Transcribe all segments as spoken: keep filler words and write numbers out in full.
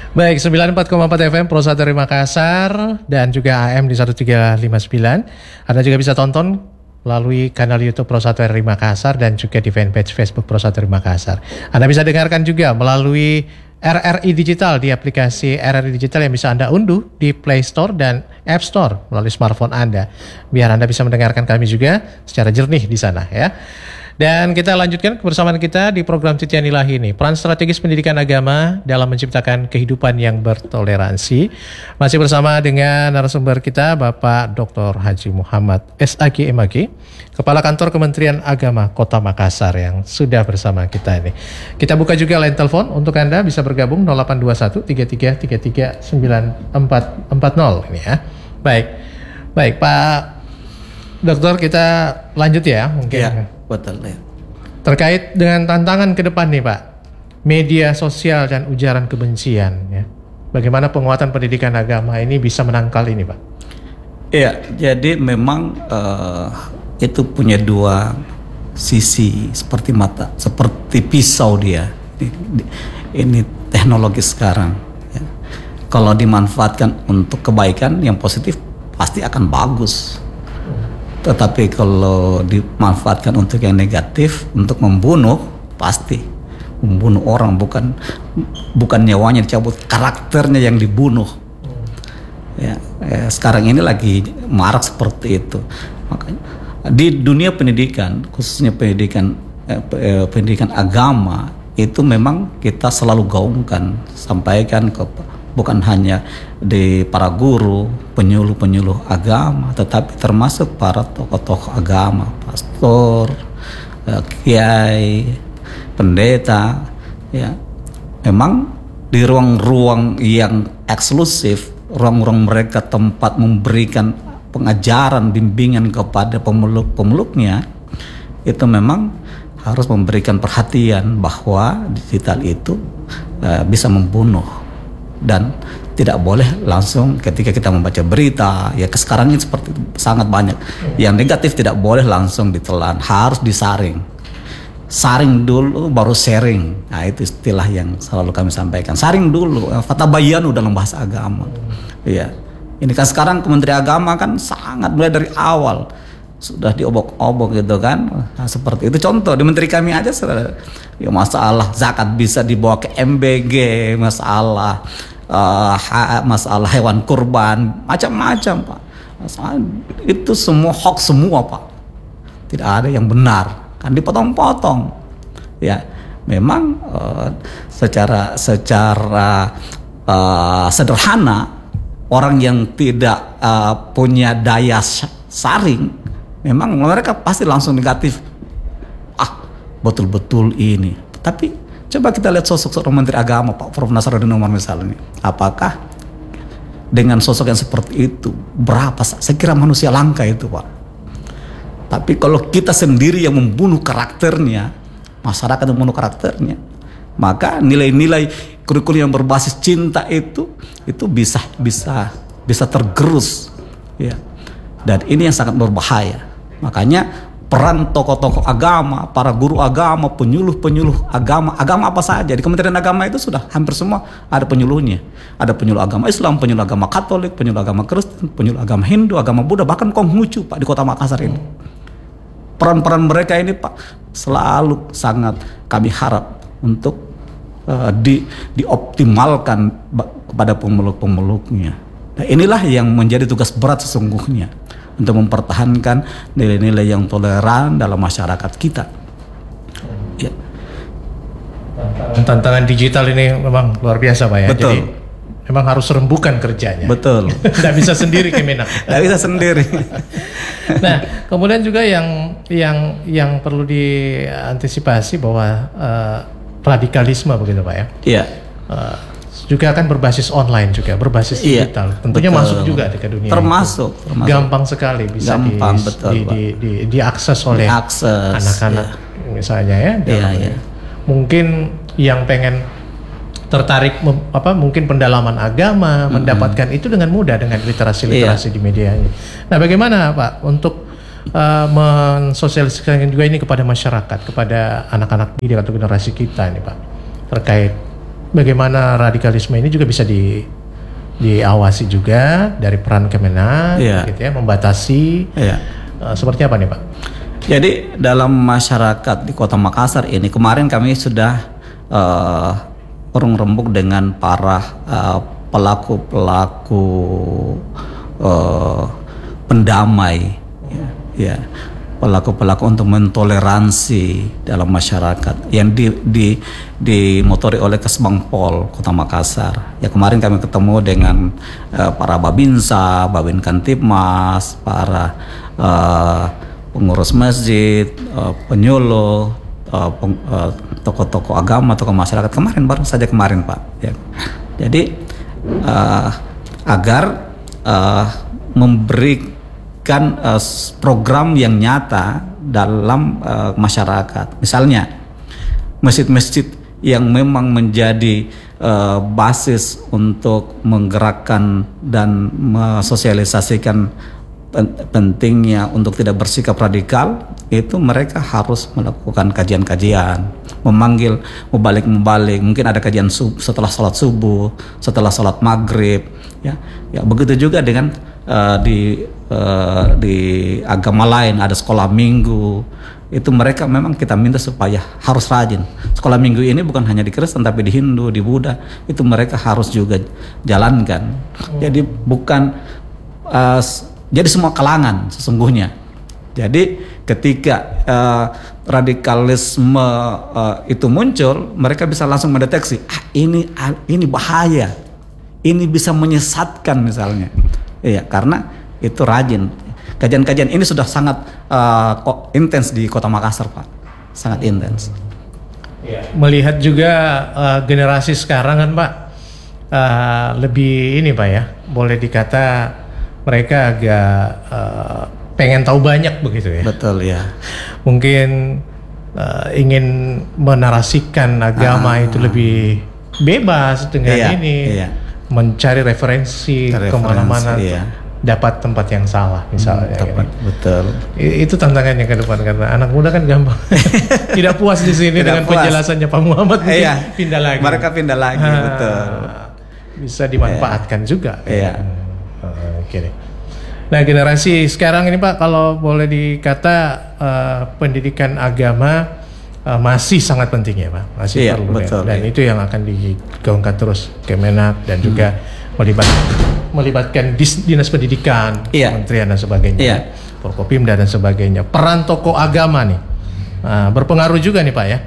Baik, sembilan puluh empat koma empat F M Pro satu dari Makassar dan juga A M di seribu tiga ratus lima puluh sembilan. Anda juga bisa tonton melalui kanal YouTube Pro satu dari Makassar dan juga di fanpage Facebook Pro satu dari Makassar. Anda bisa dengarkan juga melalui R R I Digital di aplikasi R R I Digital yang bisa Anda unduh di Play Store dan App Store melalui smartphone Anda. Biar Anda bisa mendengarkan kami juga secara jernih di sana ya. Dan kita lanjutkan kebersamaan kita di program Titian Ilahi ini. Peran strategis pendidikan agama dalam menciptakan kehidupan yang bertoleransi. Masih bersama dengan narasumber kita Bapak Doktor Haji Muhammad S A G M A G, Kepala Kantor Kementerian Agama Kota Makassar yang sudah bersama kita ini. Kita buka juga line telepon untuk Anda bisa bergabung nol delapan dua satu tiga tiga tiga tiga sembilan empat empat nol ini ya. Baik. Baik, Pak Dokter, kita lanjut ya mungkin. Ya. Betul ya. Terkait dengan tantangan ke depan nih Pak, media sosial dan ujaran kebencian ya. Bagaimana penguatan pendidikan agama ini bisa menangkal ini Pak? Iya, jadi memang uh, itu punya dua sisi seperti mata, seperti pisau dia. Ini, ini teknologi sekarang. Ya. Kalau dimanfaatkan untuk kebaikan yang positif pasti akan bagus. Tetapi kalau dimanfaatkan untuk yang negatif, untuk membunuh, pasti membunuh orang, bukan bukan nyawanya dicabut, karakternya yang dibunuh. Ya, ya sekarang ini lagi marak seperti itu. Makanya di dunia pendidikan, khususnya pendidikan eh, pendidikan agama, itu memang kita selalu gaungkan, sampaikan ke bukan hanya di para guru, penyuluh-penyuluh agama, tetapi termasuk para tokoh-tokoh agama, pastor, kiai, pendeta, ya. Memang di ruang-ruang yang eksklusif, ruang-ruang mereka tempat memberikan pengajaran, bimbingan kepada pemeluk-pemeluknya, itu memang harus memberikan perhatian bahwa digital itu uh, bisa membunuh. Dan tidak boleh langsung ketika kita membaca berita, ya sekarang ini seperti itu, sangat banyak yang negatif, tidak boleh langsung ditelan, harus disaring, saring dulu baru sharing. Nah itu istilah yang selalu kami sampaikan, saring dulu, fatabayanu dalam bahasa agama. Ya, ini kan sekarang Kementerian Agama kan sangat mulai dari awal sudah diobok-obok gitu kan. Nah, seperti itu contoh di menteri kami aja sudah, ya masalah zakat bisa dibawa ke M B G, masalah uh, ha, masalah hewan kurban, macam-macam Pak. Masalah, itu semua hoax semua Pak, tidak ada yang benar, kan dipotong-potong. Ya memang uh, secara secara uh, sederhana orang yang tidak uh, punya daya saring, memang mereka pasti langsung negatif. Ah, betul-betul ini. Tapi coba kita lihat sosok seorang Menteri Agama Pak Profesor Nasaruddin Umar misalnya. Apakah dengan sosok yang seperti itu berapa? Saya kira manusia langka itu Pak. Tapi kalau kita sendiri yang membunuh karakternya, masyarakat yang membunuh karakternya, maka nilai-nilai kurikulum yang berbasis cinta itu itu bisa bisa bisa tergerus ya. Dan ini yang sangat berbahaya. Makanya peran tokoh-tokoh agama, para guru agama, penyuluh-penyuluh agama, agama apa saja di Kementerian Agama itu sudah hampir semua ada penyuluhnya. Ada penyuluh agama Islam, penyuluh agama Katolik, penyuluh agama Kristen, penyuluh agama Hindu, agama Buddha, bahkan Konghucu Pak di Kota Makassar ini. Peran-peran mereka ini Pak selalu sangat kami harap untuk uh, di, dioptimalkan kepada pemeluk-pemeluknya. Nah, inilah yang menjadi tugas berat sesungguhnya untuk mempertahankan nilai-nilai yang toleran dalam masyarakat kita. Ya. Tantangan digital ini memang luar biasa Pak ya. Betul. Jadi memang harus rembukan kerjanya. Betul. Tidak bisa sendiri Kemenak. Tidak bisa sendiri. Nah, kemudian juga yang yang yang perlu diantisipasi bahwa uh, radikalisme begitu Pak ya. Iya. Uh, juga akan berbasis online juga, berbasis iya, digital. Tentunya betul. masuk juga ke dunia termasuk, itu. termasuk. Gampang sekali bisa Gampang, di, betul, di, di, di, diakses oleh diakses, anak-anak iya. misalnya ya. Iya, iya. Mungkin yang pengen tertarik mem, apa mungkin pendalaman agama, mm-hmm. mendapatkan itu dengan mudah dengan literasi-literasi iya. di media ini. Nah, bagaimana Pak untuk uh, mensosialisasikan juga ini kepada masyarakat, kepada anak-anak didik atau generasi kita ini Pak, terkait bagaimana radikalisme ini juga bisa di diawasi juga dari peran Kemenak, Iya. gitu ya, membatasi. Iya. Uh, seperti apa nih Pak? Jadi dalam masyarakat di Kota Makassar ini kemarin kami sudah uh, urung rembuk dengan para uh, pelaku-pelaku uh, pendamai, ya, ya. pelaku-pelaku untuk mentoleransi dalam masyarakat yang di, di, dimotori oleh Kesbangpol Kota Makassar. Ya kemarin kami ketemu dengan uh, para Babinsa, Babin Kantipmas, para uh, pengurus masjid, uh, penyuluh, uh, peng, uh, tokoh-tokoh agama, tokoh masyarakat kemarin baru saja kemarin Pak. Ya. Jadi uh, agar uh, memberikan uh, program yang nyata dalam uh, masyarakat. Misalnya masjid-masjid yang memang menjadi uh, basis untuk menggerakkan dan mensosialisasikan pentingnya untuk tidak bersikap radikal, itu mereka harus melakukan kajian-kajian, memanggil mubalik-mubalik, mungkin ada kajian sub, setelah sholat subuh, setelah sholat maghrib, ya, ya begitu juga dengan uh, di uh, di agama lain ada sekolah minggu, itu mereka memang kita minta supaya harus rajin. Sekolah minggu ini bukan hanya di Kristen tapi di Hindu, di Buddha, itu mereka harus juga jalankan. Hmm. Jadi bukan uh, jadi semua kalangan sesungguhnya. Jadi ketika uh, radikalisme uh, itu muncul, mereka bisa langsung mendeteksi, ah, ini ah, ini bahaya, ini bisa menyesatkan misalnya. Iya, karena itu rajin. Kajian-kajian ini sudah sangat uh, intens di Kota Makassar, Pak, sangat intens. Melihat juga uh, generasi sekarang kan Pak, uh, lebih ini Pak ya, boleh dikata mereka agak uh, pengen tahu banyak begitu ya. Betul ya. Mungkin uh, ingin menarasikan agama ah, itu lebih bebas dengan iya, ini, iya. mencari referensi, referensi kemana-mana, iya. dapat tempat yang salah misalnya. Hmm, tepat, gitu. Betul. Itu tantangannya ke depan karena anak muda kan gampang tidak puas di sini dengan puas. Penjelasannya Pak Muhammad, mungkin iya. pindah lagi. Mereka pindah lagi, ha, betul. Bisa dimanfaatkan iya. juga. Iya. Uh, Oke deh. Nah generasi sekarang ini Pak, kalau boleh dikata uh, pendidikan agama uh, masih sangat penting ya Pak, masih iya, perlu betul, ya. Dan iya. itu yang akan digaungkan terus Kemenak dan hmm. juga melibat, melibatkan dis, dinas pendidikan, iya. kementerian dan sebagainya, iya. Forkopimda dan sebagainya. Peran tokoh agama nih uh, berpengaruh juga nih Pak ya,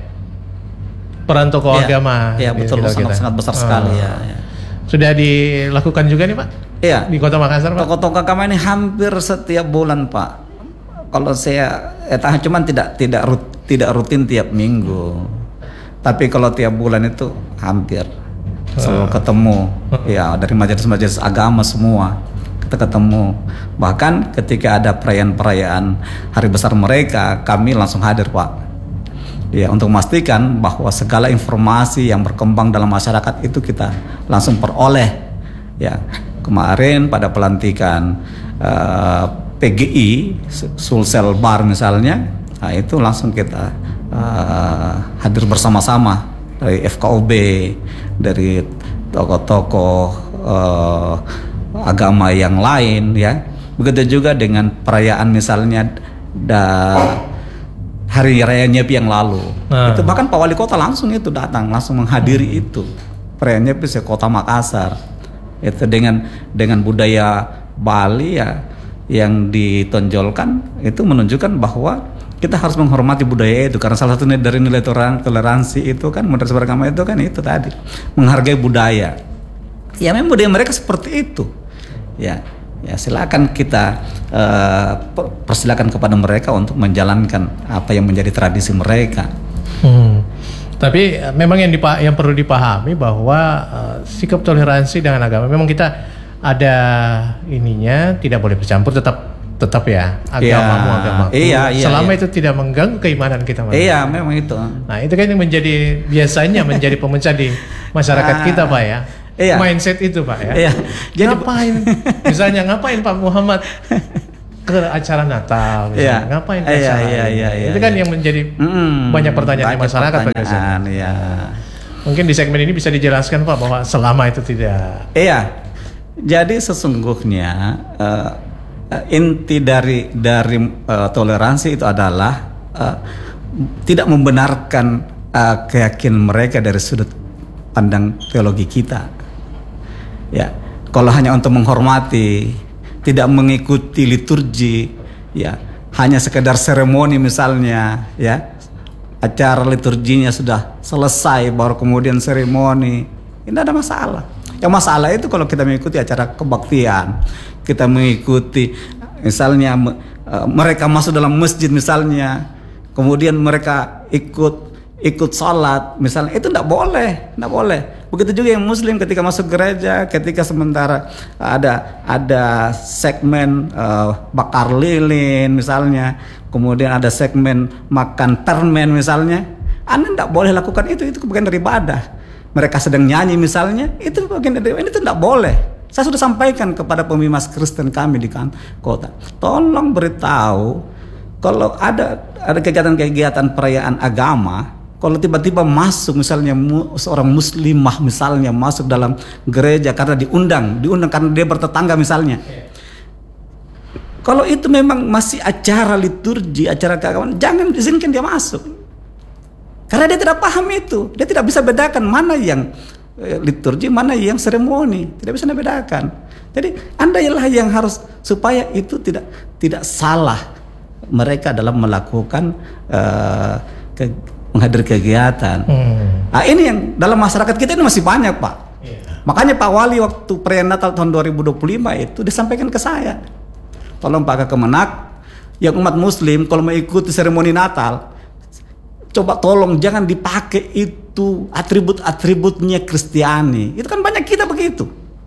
peran tokoh iya. agama. Iya betul, sangat, sangat besar uh, sekali ya, ya. Sudah dilakukan juga nih Pak? Iya. Di Kota Makassar Pak? Tokoh-tokoh agama ini hampir setiap bulan Pak. Kalau saya, eh, cuman tidak tidak rut, tidak rutin tiap minggu. Tapi kalau tiap bulan itu hampir selalu ketemu. Ya dari majelis-majelis agama semua kita ketemu. Bahkan ketika ada perayaan-perayaan hari besar mereka, kami langsung hadir Pak. Ya, untuk memastikan bahwa segala informasi yang berkembang dalam masyarakat itu kita langsung peroleh. Ya, kemarin pada pelantikan uh, P G I Sulsel Bar misalnya, nah itu langsung kita uh, hadir bersama-sama dari F K O B, dari tokoh-tokoh uh, agama yang lain, ya. Begitu juga dengan perayaan misalnya da Hari Raya Nyepi yang lalu, nah. itu bahkan Pak Wali Kota langsung itu datang, langsung menghadiri hmm. itu perayaan Nyepi se Kota Makassar. Itu dengan dengan budaya Bali ya yang ditonjolkan, itu menunjukkan bahwa kita harus menghormati budaya itu, karena salah satu dari nilai toleransi itu kan moderasi beragama itu kan itu tadi menghargai budaya. Ya memang budaya mereka seperti itu, ya. Ya silakan kita uh, persilakan kepada mereka untuk menjalankan apa yang menjadi tradisi mereka. Hmm. Tapi memang yang dipa- yang perlu dipahami bahwa uh, sikap toleransi dengan agama memang kita ada ininya, tidak boleh bercampur, tetap tetap ya agamamu ya, agamaku. Iya, iya, selama iya. itu tidak mengganggu keimanan kita. Iya memang itu. Nah itu kan yang menjadi biasanya menjadi pemecah di masyarakat ah. kita Pak ya. Iya. Mindset itu Pak ya. Iya. Jadi ngapain? Misalnya ngapain Pak Muhammad ke acara Natal? Misalnya. Iya. Ngapain ke iya, acara? Iya, iya, iya, itu kan iya. yang menjadi mm, banyak pertanyaan banyak di masyarakat. Pertanyaan, iya. Mungkin di segmen ini bisa dijelaskan Pak bahwa selama itu tidak. Iya, jadi sesungguhnya uh, inti dari dari uh, toleransi itu adalah uh, tidak membenarkan uh, keyakinan mereka dari sudut pandang teologi kita. Ya, kalau hanya untuk menghormati, tidak mengikuti liturgi, ya hanya sekedar seremoni misalnya, ya. Acara liturginya sudah selesai baru kemudian seremoni, ini ada masalah. Yang masalah itu kalau kita mengikuti acara kebaktian, kita mengikuti misalnya mereka masuk dalam masjid misalnya, kemudian mereka ikut ikut sholat misalnya, itu tidak boleh, tidak boleh. Begitu juga yang Muslim ketika masuk gereja, ketika sementara ada ada segmen uh, bakar lilin misalnya, kemudian ada segmen makan permen misalnya, Anda tidak boleh lakukan itu, itu bagian dari ibadah. Mereka sedang nyanyi misalnya, itu bagian dari ini, itu tidak boleh. Saya sudah sampaikan kepada pemimas Kristen kami di kan kota, tolong beritahu kalau ada ada kegiatan-kegiatan perayaan agama. Kalau tiba-tiba masuk misalnya seorang muslimah misalnya masuk dalam gereja karena diundang, diundang karena dia bertetangga misalnya. Kalau itu memang masih acara liturgi, acara keagamaan, jangan izinkan dia masuk. Karena dia tidak paham itu, dia tidak bisa bedakan mana yang liturgi, mana yang seremoni, tidak bisa bedakan. Jadi Anda ialah yang harus supaya itu tidak tidak salah mereka dalam melakukan uh, ke, menghadiri kegiatan. Hmm. Nah ini yang dalam masyarakat kita ini masih banyak Pak. Yeah. Makanya Pak Wali waktu perayaan Natal tahun dua ribu dua puluh lima itu disampaikan ke saya. Tolong Pak Kemenak, yang umat Muslim kalau mengikuti seremoni Natal, coba tolong jangan dipakai itu atribut-atributnya Kristiani. Itu kan banyak kita begitu.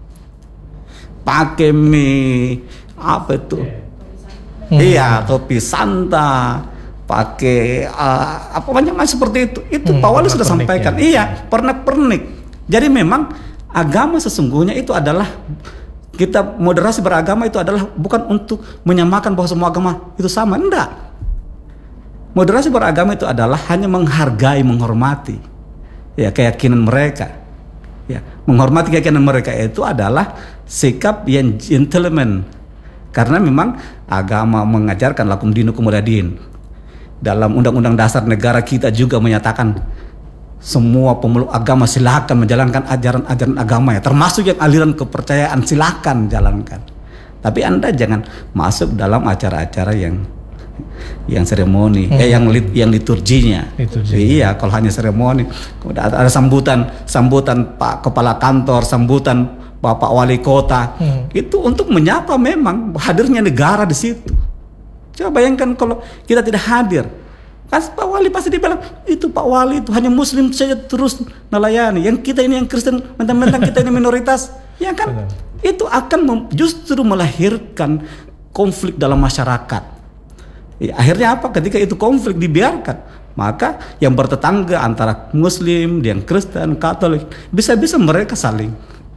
Pakai mie apa itu? Yeah. Hmm. Iya, topi Santa. Pakai uh, apa banyak macam seperti itu. Itu hmm, Pak Wali sudah sampaikan. Ya. Iya, pernak-pernik. Jadi memang agama sesungguhnya itu adalah kita moderasi beragama itu adalah bukan untuk menyamakan bahwa semua agama itu sama, enggak. Moderasi beragama itu adalah hanya menghargai, menghormati ya keyakinan mereka. Ya, menghormati keyakinan mereka itu adalah sikap yang gentleman. Karena memang agama mengajarkan lakum dinukum waliyadin. Dalam undang-undang dasar negara kita juga menyatakan semua pemeluk agama silakan menjalankan ajaran-ajaran agamanya, termasuk yang aliran kepercayaan silakan jalankan. Tapi Anda jangan masuk dalam acara-acara yang yang seremoni, hmm. eh yang lit, yang liturginya. Liturgi. Iya, kalau hanya seremoni, ada, ada sambutan sambutan Pak Kepala Kantor, sambutan Bapak Wali Kota, hmm. itu untuk menyapa memang hadirnya negara di situ. Coba bayangkan kalau kita tidak hadir, kan Pak Wali pasti dibilang itu Pak Wali itu hanya Muslim saja terus melayani. Yang kita ini yang Kristen, mentang-mentang kita ini minoritas, ya kan? Benar. Itu akan justru melahirkan konflik dalam masyarakat. Ya, akhirnya apa? Ketika itu konflik dibiarkan, maka yang bertetangga antara Muslim, yang Kristen, Katolik, bisa-bisa mereka saling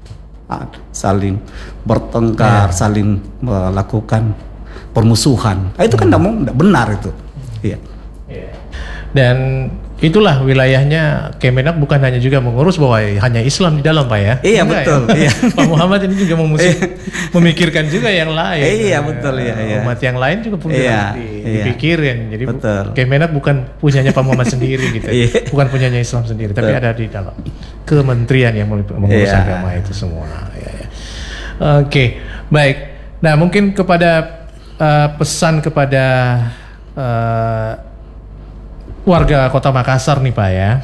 saling bertengkar, ya. saling melakukan permusuhan. Nah, itu kan tidak hmm. benar itu. Iya. Dan itulah wilayahnya Kemenak bukan hanya juga mengurus bahwa hanya Islam di dalam Pak ya. Iya enggak, betul. Ya? Iya. Pak Muhammad ini juga memikirkan juga yang lain. Iya betul ya. Iya. Umat yang lain juga punya iya, dipikirin. Jadi betul. Kemenak bukan punyanya Pak Muhammad sendiri gitu. Iya. Bukan punyanya Islam sendiri, betul. Tapi ada di dalam kementerian yang mengurus iya. agama itu semua. Ya, ya. Oke, baik. Nah mungkin kepada Uh, pesan kepada uh, warga Kota Makassar nih Pak ya,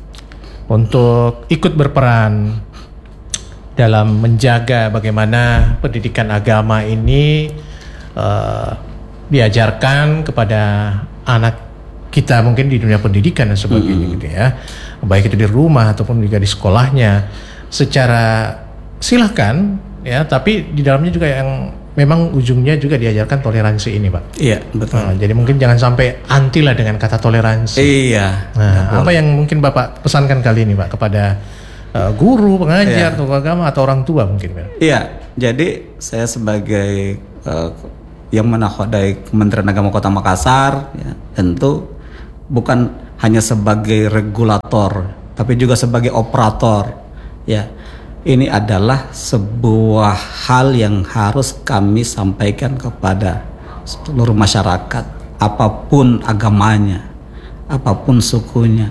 untuk ikut berperan dalam menjaga bagaimana pendidikan agama ini uh, diajarkan kepada anak kita mungkin di dunia pendidikan dan sebagainya mm-hmm. gitu ya, baik itu di rumah ataupun juga di sekolahnya, secara silahkan ya, tapi di dalamnya juga yang memang ujungnya juga diajarkan toleransi ini Pak. Iya betul. Nah, jadi mungkin jangan sampai anti lah dengan kata toleransi. Iya. Nah, apa yang mungkin Bapak pesankan kali ini Pak kepada uh, guru, pengajar, iya. tokoh agama atau orang tua mungkin Pak? Iya. Jadi saya sebagai uh, yang menakodai Kementerian Agama Kota Makassar, ya, tentu bukan hanya sebagai regulator tapi juga sebagai operator. Ya, ini adalah sebuah hal yang harus kami sampaikan kepada seluruh masyarakat, apapun agamanya, apapun sukunya,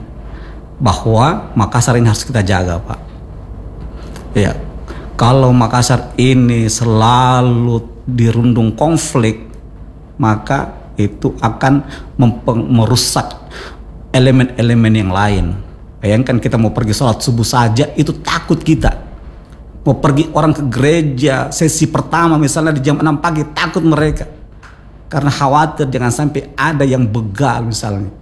bahwa Makassar ini harus kita jaga, Pak. Ya, kalau Makassar ini selalu dirundung konflik, maka itu akan merusak elemen-elemen yang lain. Bayangkan kita mau pergi sholat subuh saja itu takut kita. Mau pergi orang ke gereja sesi pertama misalnya di jam enam pagi, takut mereka. Karena khawatir jangan sampai ada yang begal misalnya.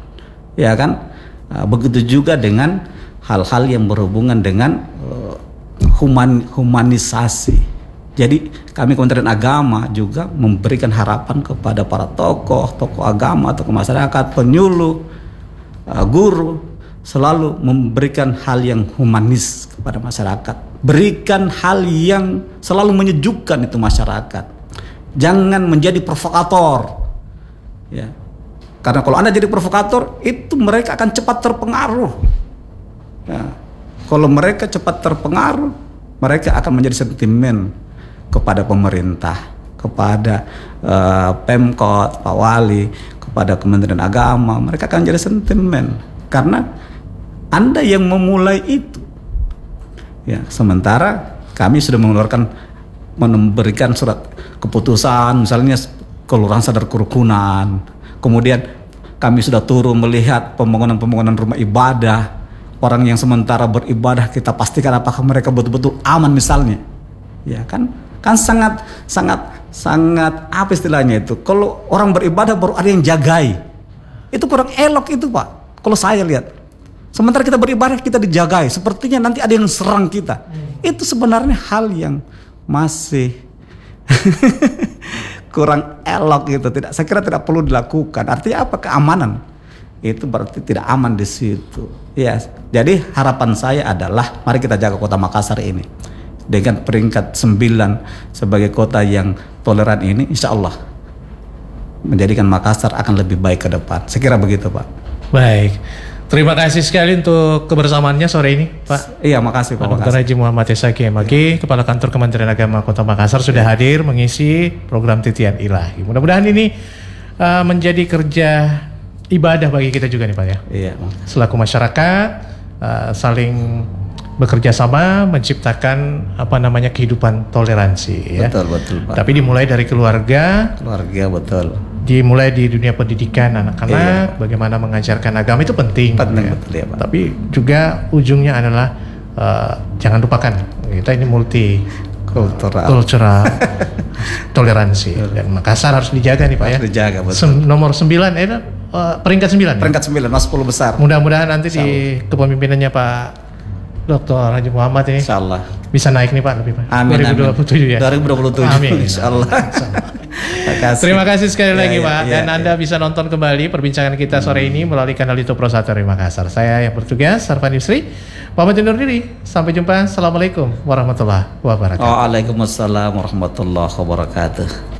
Ya kan? Nah, begitu juga dengan hal-hal yang berhubungan dengan uh, human, humanisasi. Jadi kami Kementerian Agama juga memberikan harapan kepada para tokoh, tokoh agama, tokoh masyarakat, penyuluh, uh, guru, selalu memberikan hal yang humanis kepada masyarakat. Berikan hal yang selalu menyejukkan itu masyarakat. Jangan menjadi provokator. Ya. Karena kalau Anda jadi provokator, itu mereka akan cepat terpengaruh. Ya. Kalau mereka cepat terpengaruh, mereka akan menjadi sentimen kepada pemerintah, kepada uh, Pemkot, Pak Wali, kepada Kementerian Agama. Mereka akan jadi sentimen karena Anda yang memulai itu. Ya, sementara kami sudah mengeluarkan, memberikan surat keputusan, misalnya kelurahan sadar kerukunan. Kemudian kami sudah turun melihat pembangunan-pembangunan rumah ibadah. Orang yang sementara beribadah kita pastikan apakah mereka betul-betul aman misalnya. Ya kan? Kan sangat sangat sangat apa istilahnya itu, kalau orang beribadah baru ada yang jagai, itu kurang elok itu, Pak, kalau saya lihat. Sementara kita beribadah kita dijagai, sepertinya nanti ada yang serang kita. hmm. Itu sebenarnya hal yang masih kurang elok gitu. Tidak, saya kira tidak perlu dilakukan. Artinya apa? Keamanan itu berarti tidak aman di situ. Ya, jadi harapan saya adalah mari kita jaga kota Makassar ini. Dengan peringkat sembilan sebagai kota yang toleran ini, insya Allah menjadikan Makassar akan lebih baik ke depan. Saya kira begitu, Pak. Baik, terima kasih sekali untuk kebersamaannya sore ini, Pak. Iya, makasih Pak. Doktor Haji Muhammad Esaki M Agi, ya. Kepala Kantor Kementerian Agama Kota Makassar sudah ya. hadir mengisi program Titian Ilahi. Mudah-mudahan ini uh, menjadi kerja ibadah bagi kita juga nih, Pak ya. Iya. Selaku masyarakat uh, saling bekerja sama menciptakan apa namanya kehidupan toleransi. Betul, ya. betul, Pak. Tapi dimulai dari keluarga. Keluarga, betul. Dimulai di dunia pendidikan anak-anak, iya. bagaimana mengajarkan agama itu penting. Penting, ya. betul ya, Pak. Tapi juga ujungnya adalah uh, jangan lupakan kita ini multi kultural, kultural toleransi dan Makassar harus dijaga nih, Pak ya. Harus dijaga, betul. Sem- nomor sembilan, eh, uh, peringkat sembilan. Peringkat sembilan, mas sepuluh besar. Mudah-mudahan nanti di kepemimpinannya Pak Doktor Haji Muhammad ini insyaallah bisa naik nih Pak lebih Pak. Amin, dua ribu dua puluh tujuh amin. ya. dua ribu dua puluh tujuh Amin. Insyaallah. Terima kasih sekali ya, lagi ya, Pak. ya, Dan ya, Anda ya. bisa nonton kembali perbincangan kita sore ini melalui kanal YouTube Pro satu dari Makassar. Saya yang bertugas Sarvan Yusri, pamit undur diri. Sampai jumpa. Assalamualaikum warahmatullahi wabarakatuh. Waalaikumsalam warahmatullahi wabarakatuh.